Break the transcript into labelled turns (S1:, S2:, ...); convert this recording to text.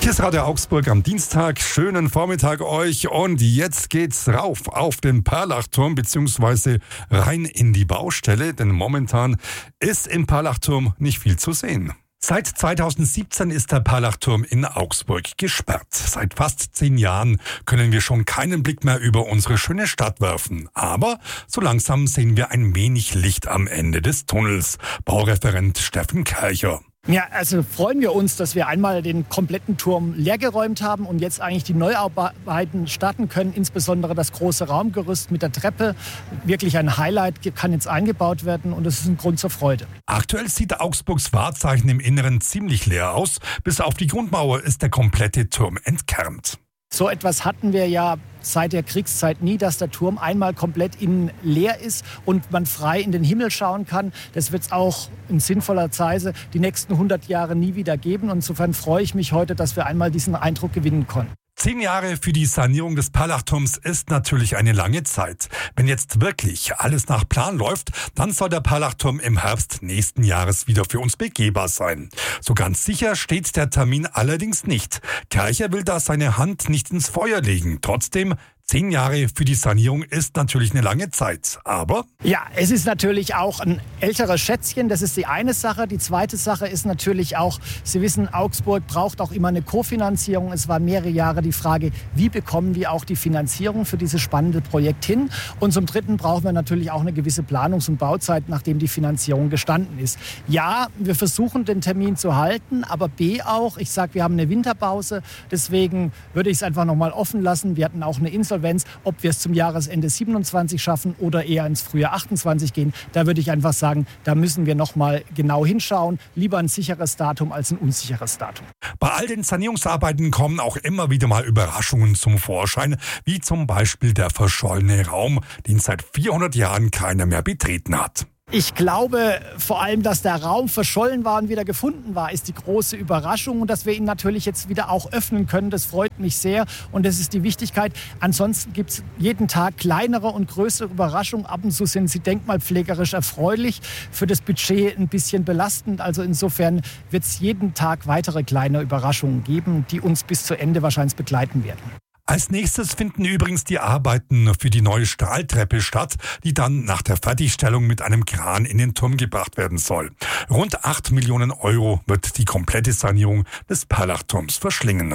S1: Hier ist Radio Augsburg am Dienstag. Schönen Vormittag euch. Und jetzt geht's rauf auf den Perlachturm bzw. rein in die Baustelle. Denn momentan ist im Perlachturm nicht viel zu sehen. Seit 2017 ist der Perlachturm in Augsburg gesperrt. Seit fast 10 Jahren können wir schon keinen Blick mehr über unsere schöne Stadt werfen. Aber so langsam sehen wir ein wenig Licht am Ende des Tunnels. Baureferent Steffen Kercher.
S2: Ja, also freuen wir uns, dass wir einmal den kompletten Turm leergeräumt haben und jetzt eigentlich die Neuarbeiten starten können. Insbesondere das große Raumgerüst mit der Treppe. Wirklich ein Highlight, kann jetzt eingebaut werden und es ist ein Grund zur Freude.
S1: Aktuell sieht Augsburgs Wahrzeichen im Inneren ziemlich leer aus. Bis auf die Grundmauer ist der komplette Turm entkernt.
S2: So etwas hatten wir ja seit der Kriegszeit nie, dass der Turm einmal komplett innen leer ist und man frei in den Himmel schauen kann. Das wird es auch in sinnvoller Weise die nächsten 100 Jahre nie wieder geben. Und insofern freue ich mich heute, dass wir einmal diesen Eindruck gewinnen konnten.
S1: 10 Jahre für die Sanierung des Perlachturms ist natürlich eine lange Zeit. Wenn jetzt wirklich alles nach Plan läuft, dann soll der Perlachturm im Herbst nächsten Jahres wieder für uns begehbar sein. So ganz sicher steht der Termin allerdings nicht. Kercher will da seine Hand nicht ins Feuer legen. Trotzdem, 10 Jahre für die Sanierung ist natürlich eine lange Zeit, aber...
S2: Ja, es ist natürlich auch ein älteres Schätzchen, das ist die eine Sache. Die zweite Sache ist natürlich auch, Sie wissen, Augsburg braucht auch immer eine Kofinanzierung. Es war mehrere Jahre die Frage, wie bekommen wir auch die Finanzierung für dieses spannende Projekt hin? Und zum Dritten brauchen wir natürlich auch eine gewisse Planungs- und Bauzeit, nachdem die Finanzierung gestanden ist. Ja, wir versuchen den Termin zu halten, aber B auch, ich sage, wir haben eine Winterpause, deswegen würde ich es einfach nochmal offen lassen. Wir hatten auch eine Insolvenz. Ob wir es zum Jahresende 27 schaffen oder eher ins Frühjahr 28 gehen, da würde ich einfach sagen, da müssen wir noch mal genau hinschauen. Lieber ein sicheres Datum als ein unsicheres Datum.
S1: Bei all den Sanierungsarbeiten kommen auch immer wieder mal Überraschungen zum Vorschein, wie zum Beispiel der verschollene Raum, den seit 400 Jahren keiner mehr betreten hat.
S2: Ich glaube vor allem, dass der Raum verschollen war und wieder gefunden war, ist die große Überraschung. Und dass wir ihn natürlich jetzt wieder auch öffnen können, das freut mich sehr. Und das ist die Wichtigkeit. Ansonsten gibt es jeden Tag kleinere und größere Überraschungen. Ab und zu sind sie denkmalpflegerisch erfreulich, für das Budget ein bisschen belastend. Also insofern wird es jeden Tag weitere kleine Überraschungen geben, die uns bis zu Ende wahrscheinlich begleiten werden.
S1: Als nächstes finden übrigens die Arbeiten für die neue Stahltreppe statt, die dann nach der Fertigstellung mit einem Kran in den Turm gebracht werden soll. Rund 8 Millionen Euro wird die komplette Sanierung des Perlachturms verschlingen.